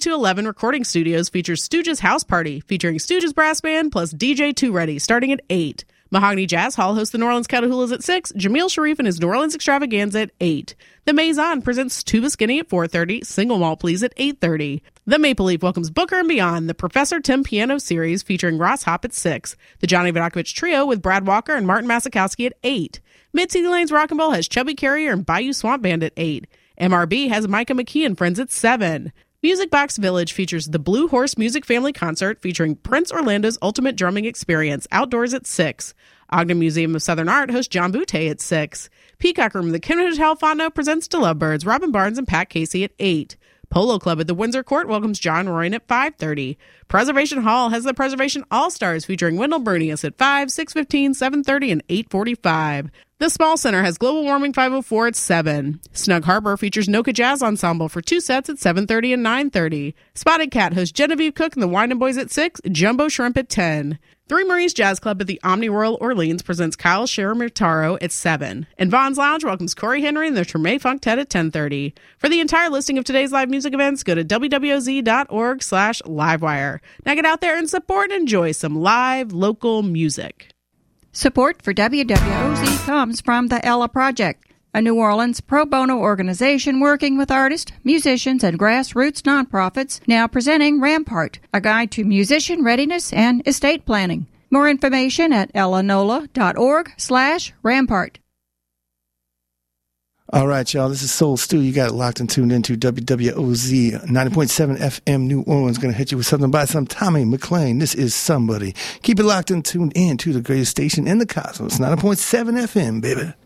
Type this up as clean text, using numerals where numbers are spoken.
8211 Recording Studios features Stooges House Party, featuring Stooges Brass Band plus DJ Two Ready, starting at 8. Mahogany Jazz Hall hosts the New Orleans Catahoula's at 6, Jamil Sharif and his New Orleans Extravaganza at 8. The Maison presents Tuba Skinny at 4:30, Single Malt Please at 8:30. The Maple Leaf welcomes Booker and Beyond, the Professor Tim Piano Series featuring Ross Hop at 6. The Johnny Vodakovich Trio with Brad Walker and Martin Masakowski at 8. Mid-City Lanes Rock and Roll has Chubby Carrier and Bayou Swamp Band at 8. MRB has Micah McKee and Friends at 7. Music Box Village features the Blue Horse Music Family Concert featuring Prince Orlando's Ultimate Drumming Experience, outdoors at 6. Ogden Museum of Southern Art hosts John Boutte at 6. Peacock Room of the Kim Hotel Fondo presents The Lovebirds, Robin Barnes and Pat Casey at 8. Polo Club at the Windsor Court welcomes John Royan at 5:30. Preservation Hall has the Preservation All-Stars featuring Wendell Brunius at 5, 6:15, 7:30, and 8:45. The Small Center has Global Warming 504 at 7. Snug Harbor features Noka Jazz Ensemble for 2 sets at 7:30 and 9:30. Spotted Cat hosts Genevieve Cook and the Wine and Boys at 6, Jumbo Shrimp at 10. Three Maries Jazz Club at the Omni Royal Orleans presents Kyle Shiramitaro at 7. And Vaughn's Lounge welcomes Corey Henry and the Treme Funktet at 10:30. For the entire listing of today's live music events, go to wwoz.org/livewire. Now get out there and support and enjoy some live local music. Support for WWOZ comes from the Ella Project, a New Orleans pro bono organization working with artists, musicians, and grassroots nonprofits, now presenting Rampart, a guide to musician readiness and estate planning. More information at ellanola.org/Rampart. All right, y'all, this is Soul Stew. You got it locked and tuned into WWOZ 90.7 FM New Orleans. Going to hit you with something by some Tommy McLean. This is Somebody. Keep it locked and tuned in to the greatest station in the cosmos, 90.7 FM, baby.